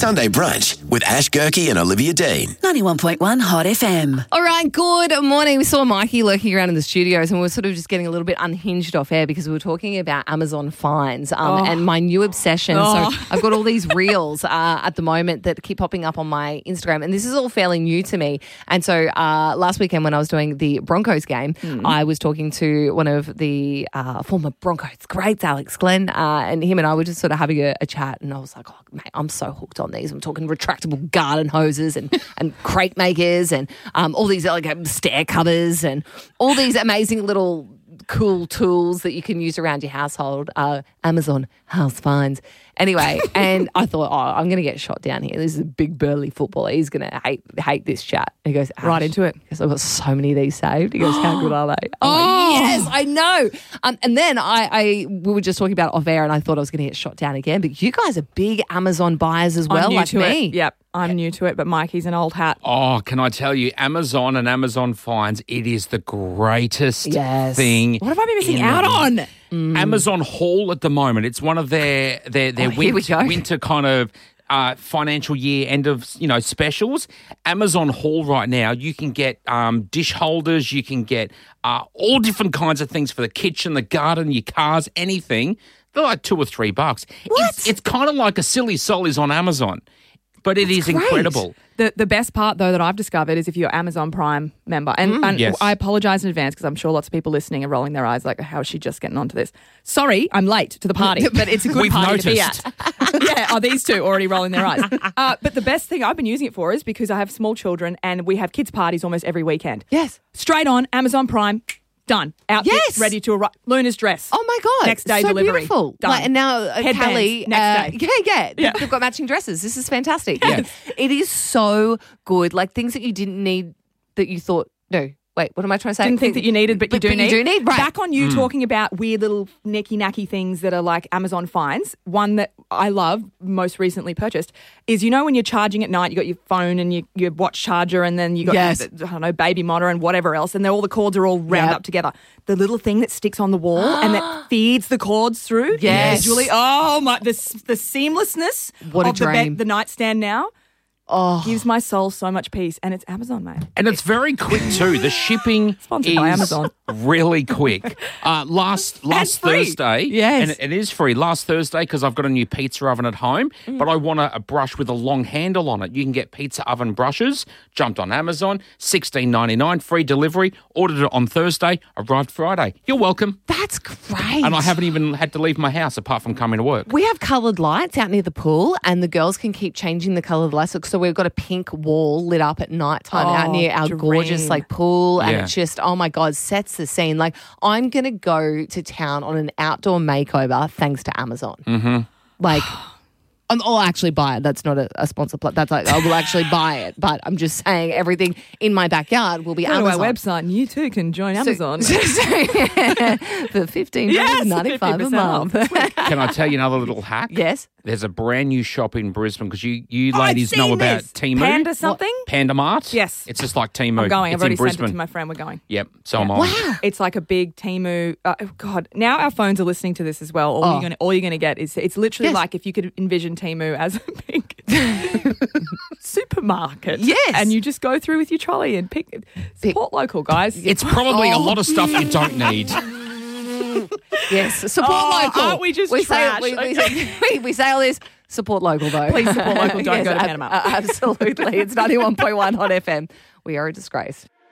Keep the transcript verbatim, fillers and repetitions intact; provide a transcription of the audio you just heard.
Sunday Brunch with Ash Gerke and Olivia Dean. ninety-one point one Hot F M. All right, good morning. We saw Mikey lurking around in the studios and we were sort of just getting a little bit unhinged off air because we were talking about Amazon fines um, Oh. and my new obsession. Oh. So I've got all these reels uh, at the moment that keep popping up on my Instagram, and this is all fairly new to me. And so uh, last weekend when I was doing the Broncos game, Mm. I was talking to one of the uh, former Broncos greats, Alex Glenn, uh, and him and I were just sort of having a, a chat, and I was like, oh, mate, I'm so hooked on these. I'm talking retractable garden hoses and, and crate makers and um, all these like stair covers and all these amazing little cool tools that you can use around your household. Uh, Amazon house finds. Anyway, and I thought, oh, I'm going to get shot down here. This is a big burly footballer. He's going to hate hate this chat. He goes, Ash, Right into it. because I've got so many of these saved. He goes, how good are they? Oh, yes, I know. Um, and then I, I we were just talking about it off air, and I thought I was going to get shot down again. But you guys are big Amazon buyers as well, I'm new like to me. it. Yep, I'm new to it, but Mikey's an old hat. Oh, can I tell you, Amazon and Amazon finds, it is the greatest Yes. thing. What have I been missing in out the- on? Amazon Haul at the moment. It's one of their their their Oh, here we winter, go. winter kind of uh, financial year end of you know specials. Amazon Haul right now, you can get um, dish holders, you can get uh, all different kinds of things for the kitchen, the garden, your cars, anything. They're like two or three bucks. What? It's, it's kind of like a silly Solly's on Amazon, but it is great. incredible. The the best part, though, that I've discovered is if you're Amazon Prime member. And, and Yes. I apologise in advance because I'm sure lots of people listening are rolling their eyes like, how is she just getting onto this? Sorry, I'm late to the party, but it's a good We've party to be noticed. at. Yeah, are these two already rolling their eyes? Uh, but the best thing I've been using it for is because I have small children and we have kids' parties almost every weekend. Yes. Straight on, Amazon Prime, done. Outfit Yes. ready to arrive. Luna's dress. Oh my God. Next day so delivery. beautiful. Done. Like, and now uh, Headbands, Callie, next uh, day. yeah, yeah, Yeah. they've got matching dresses. This is fantastic. Yes. It is so good. Like things that you didn't need that you thought, no, wait, what am I trying to say? Didn't think that you needed, but, you do need. You do need, right. Back on you talking about weird little necky nacky things that are like Amazon finds. One that I love, most recently purchased, is you know when you're charging at night, you got your phone and your, your watch charger, and then you got Yes. I don't know baby monitor and whatever else, and then all the cords are all round Yep. up together. The little thing that sticks on the wall and that feeds the cords through. Yes. Julie. Oh my, the the seamlessness What a of the, dream. the nightstand now. Oh, Gives my soul so much peace, and it's Amazon, mate. And it's very quick too. The shipping Sponsored is by Amazon. really quick. Uh, last last free. Thursday, Yes. and it, it is free. Last Thursday because I've got a new pizza oven at home, but I want a, a brush with a long handle on it. You can get pizza oven brushes. Jumped on Amazon, sixteen ninety nine, free delivery. Ordered it on Thursday, arrived Friday. You're welcome. that's great. And I haven't even had to leave my house apart from coming to work. We have coloured lights out near the pool, and the girls can keep changing the colour of the lights. So we've got a pink wall lit up at night time out Oh, near our dream. gorgeous like pool, and Yeah. it just, oh my God, sets the scene. Like I'm gonna go to town on an outdoor makeover thanks to Amazon. Mm-hmm. Like. Um, I'll actually buy it. That's not a, a sponsor. Pl- that's like I will actually buy it. But I'm just saying everything in my backyard will be Go Amazon. to our website, and you too can join Amazon. So- for fifteen Yes, ninety five a fifty percent off. month. Can I tell you another little hack? Yes. There's a brand new shop in Brisbane because you, you Oh, I've ladies know seen about this. Temu. Panda something? Panda Mart? Yes. It's just like Temu. I'm going. It's I've already in sent Brisbane. it to my friend. We're going. Yep, so am I. Wow. It's like a big Temu. Uh, oh God! Now our phones are listening to this as well. All Oh. you're going to all you're going to get is it's literally Yes. like if you could envision Temu as a big supermarket. Yes. and you just go through with your trolley and pick support local guys. It's probably a Oh. lot of stuff you don't need. Yes, support Oh, local. aren't we just say, trash? we, we, say, we, we say all this. Support local, though. Please support local, don't go to ab- Panama. uh, absolutely. It's ninety-one point one Hot F M. We are a disgrace.